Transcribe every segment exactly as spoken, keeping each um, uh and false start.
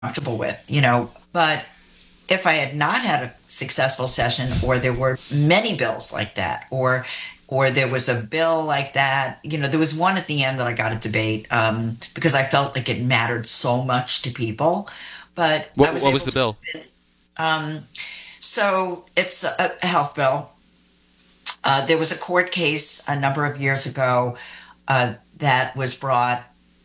comfortable with, you know. But if I had not had a successful session, or there were many bills like that, or or there was a bill like that, you know, there was one at the end that I got a debate um, because I felt like it mattered so much to people, but I What was what was able the to. bill? Um, so it's a, a health bill. Uh, there was a court case a number of years ago uh, that was brought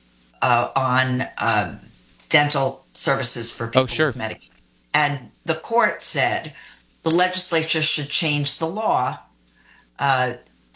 uh, on um, dental services for Oh, people sure. with Medicaid. And the court said the legislature should change the law uh,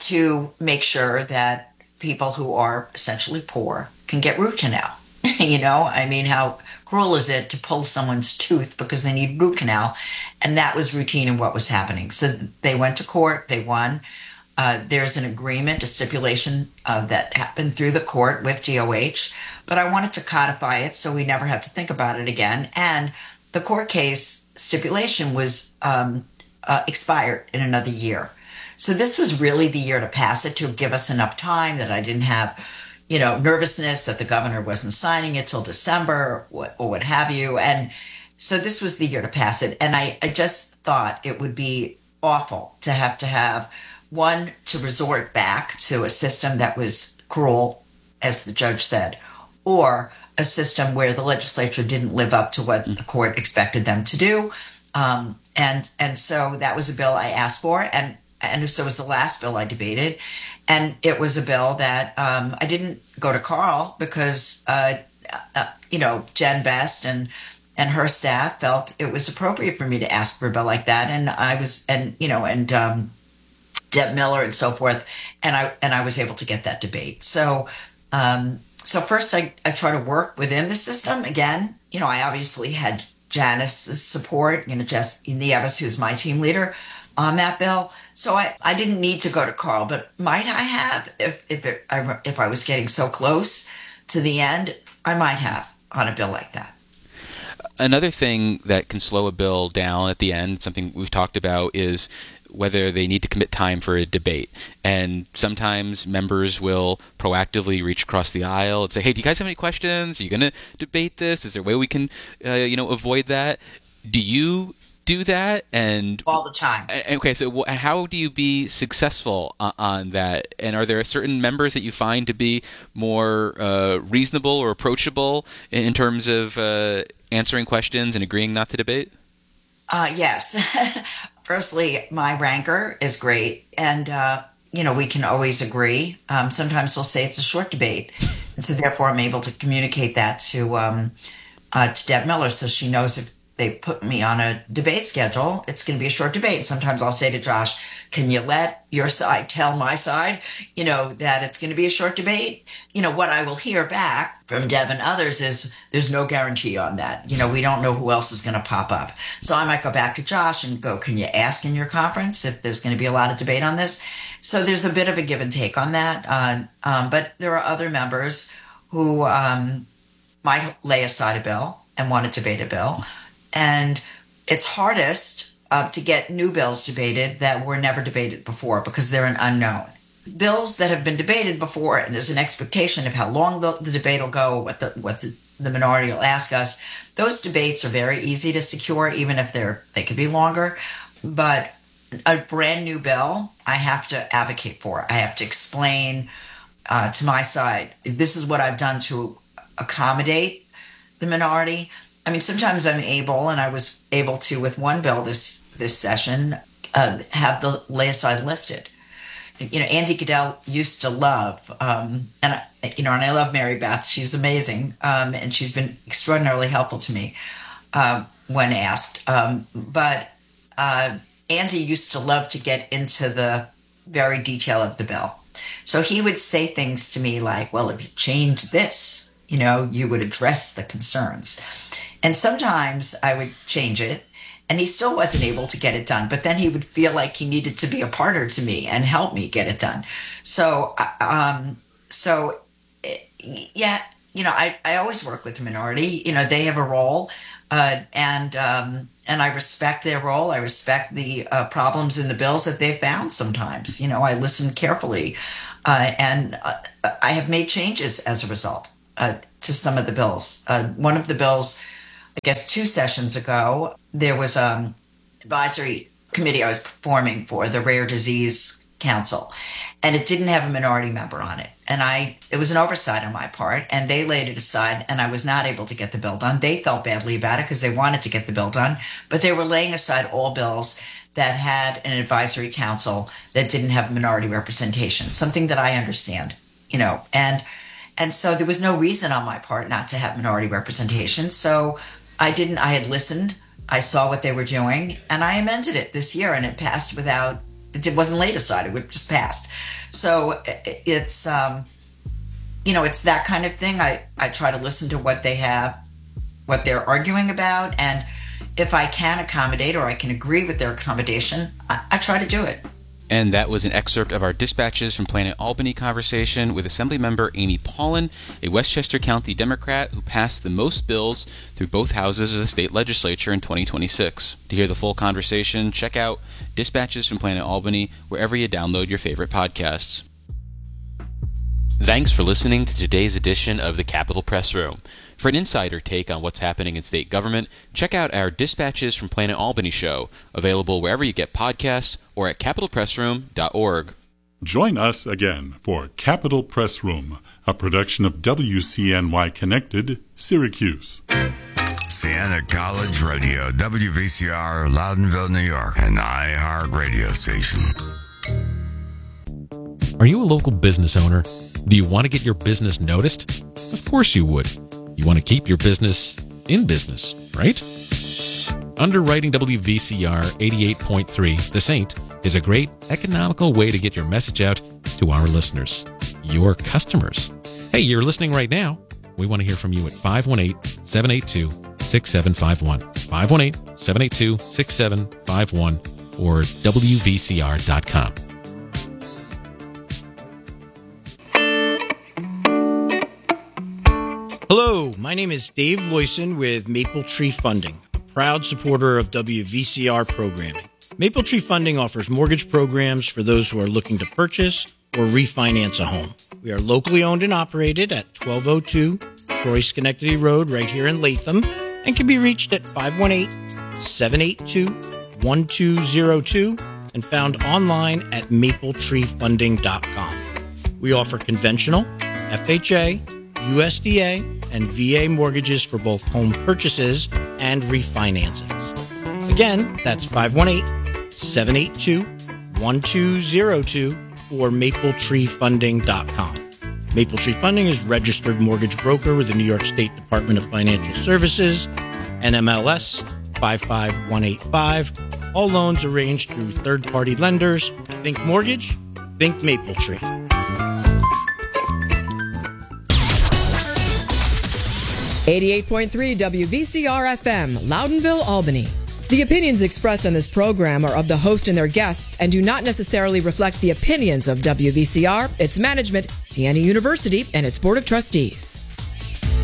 to make sure that people who are essentially poor can get root canal. You know, I mean, how cruel is it to pull someone's tooth because they need root canal? And that was routine in what was happening. So they went to court, they won. Uh, there's an agreement, a stipulation uh, that happened through the court with D O H, but I wanted to codify it so we never have to think about it again. And the court case stipulation was um, uh, expired in another year. So this was really the year to pass it, to give us enough time that I didn't have, you know, nervousness that the governor wasn't signing it till December, or what, or what have you. And so this was the year to pass it. And I, I just thought it would be awful to have to have one, to resort back to a system that was cruel, as the judge said, or a system where the legislature didn't live up to what the court expected them to do. Um, and and so that was a bill I asked for, and and so was the last bill I debated, and it was a bill that um, I didn't go to Carl because uh, uh, you know, Jen Best and and her staff felt it was appropriate for me to ask for a bill like that, and I was and you know and um, Deb Miller and so forth, and I and I was able to get that debate. So um, so first I, I try to work within the system. Again, you know, I obviously had Janice's support, you know, Jess Nieves, who's my team leader on that bill. So I, I didn't need to go to Carl, but might I have, if if it, I, if I was getting so close to the end, I might have on a bill like that. Another thing that can slow a bill down at the end, something we've talked about, is whether they need to commit time for a debate. And sometimes members will proactively reach across the aisle and say, hey, do you guys have any questions? Are you going to debate this? Is there a way we can, uh, you know, avoid that? Do you do that? And All the time. okay, so how do you be successful on that? And are there certain members that you find to be more uh, reasonable or approachable in terms of uh, answering questions and agreeing not to debate? Uh, yes. Firstly, my ranker is great, and uh, you know, we can always agree. Um, sometimes we'll say it's a short debate, and so therefore I'm able to communicate that to um, uh, to Deb Miller, so she knows if they put me on a debate schedule, it's going to be a short debate. Sometimes I'll say to Josh, can you let your side tell my side, you know, that it's going to be a short debate? You know, what I will hear back from Deb and others is there's no guarantee on that. You know, we don't know who else is going to pop up. So I might go back to Josh and go, can you ask in your conference if there's going to be a lot of debate on this? So there's a bit of a give and take on that. Uh, um, but there are other members who um, might lay aside a bill and want to debate a bill. And it's hardest uh, to get new bills debated that were never debated before because they're an unknown. Bills that have been debated before, and there's an expectation of how long the, the debate will go, what the what the, the minority will ask us. Those debates are very easy to secure, even if they're they could be longer. But a brand new bill, I have to advocate for. I have to explain uh, to my side, this is what I've done to accommodate the minority. I mean, sometimes I'm able, and I was able to with one bill this this session, uh, have the lay aside lifted. You know, Andy Goodell used to love, um, and I, you know, and I love Mary Beth. She's amazing, um, and she's been extraordinarily helpful to me uh, when asked. Um, but uh, Andy used to love to get into the very detail of the bill, so he would say things to me like, "Well, if you change this, you know, you would address the concerns." And sometimes I would change it, and he still wasn't able to get it done. But then he would feel like he needed to be a partner to me and help me get it done. So, um, so yeah, you know, I, I always work with the minority. You know, they have a role, uh, and um, and I respect their role. I respect the uh, problems in the bills that they found. Sometimes, you know, I listen carefully, uh, and uh, I have made changes as a result uh, to some of the bills. Uh, one of the bills I guess two sessions ago, there was an advisory committee I was forming for the Rare Disease Council, and it didn't have a minority member on it. And I, it was an oversight on my part, and they laid it aside, and I was not able to get the bill done. They felt badly about it because they wanted to get the bill done, but they were laying aside all bills that had an advisory council that didn't have minority representation, something that I understand, you know, and and so there was no reason on my part not to have minority representation. So I didn't, I had listened, I saw what they were doing, and I amended it this year, and it passed without, it wasn't laid aside, it just passed. So it's, um, you know, it's that kind of thing. I, I try to listen to what they have, what they're arguing about, and if I can accommodate or I can agree with their accommodation, I, I try to do it. And that was an excerpt of our Dispatches from Planet Albany conversation with Assemblymember Amy Paulin, a Westchester County Democrat who passed the most bills through both houses of the state legislature in twenty twenty-six. To hear the full conversation, check out Dispatches from Planet Albany wherever you download your favorite podcasts. Thanks for listening to today's edition of the Capitol Press Room. For an insider take on what's happening in state government, check out our Dispatches from Planet Albany show, available wherever you get podcasts or at capitol press room dot org. Join us again for Capitol Press Room, a production of W C N Y Connected, Syracuse. Siena College Radio, W V C R, Loudonville, New York, an iHeart radio station. Are you a local business owner? Do you want to get your business noticed? Of course you would. You want to keep your business in business, right? Underwriting W V C R eighty-eight point three, The Saint, is a great economical way to get your message out to our listeners, your customers. Hey, you're listening right now. We want to hear from you at five one eight, seven eight two, six seven five one, five one eight, seven eight two, six seven five one, or W V C R dot com. Hello, my name is Dave Loyson with Maple Tree Funding, a proud supporter of W V C R programming. Maple Tree Funding offers mortgage programs for those who are looking to purchase or refinance a home. We are locally owned and operated at twelve oh two Troy Schenectady Road right here in Latham and can be reached at five one eight, seven eight two, one two zero two and found online at maple tree funding dot com. We offer conventional, F H A, U S D A, and V A mortgages for both home purchases and refinancings. Again, that's five one eight, seven eight two, one two zero two or maple tree funding dot com. Maple Tree Funding is registered mortgage broker with the New York State Department of Financial Services, N M L S five five one eight five. All loans arranged through third-party lenders. Think mortgage, think Maple Tree. eighty-eight point three W V C R F M, Loudonville, Albany. The opinions expressed on this program are of the host and their guests and do not necessarily reflect the opinions of W V C R, its management, Siena University, and its Board of Trustees.